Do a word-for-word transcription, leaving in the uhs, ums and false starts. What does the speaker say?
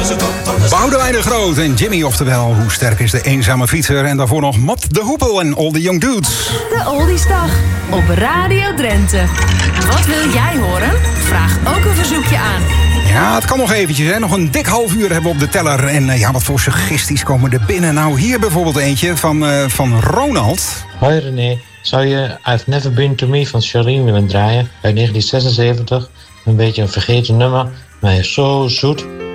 Boudewijn de Groot en Jimmy, oftewel Hoe sterk is de eenzame fietser. En daarvoor nog Mot de Hoepel en All the Young Dudes. De Oldiesdag op Radio Drenthe. Wat wil jij horen? Vraag ook een verzoekje aan. Ja, het kan nog eventjes, hè. Nog een dik half uur hebben we op de teller. En uh, ja, wat voor suggesties komen er binnen? Nou, hier bijvoorbeeld eentje van, uh, van Ronald. Hoi René, zou je I've Never Been To Me van Charlene willen draaien? Uit negentien zesenzeventig. Een beetje een vergeten nummer, maar hij is zo zoet.